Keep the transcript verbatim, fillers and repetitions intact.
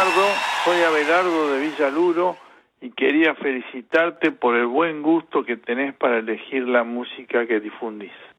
Abelardo, soy Abelardo de Villaluro y quería felicitarte por el buen gusto que tenés para elegir la música que difundís.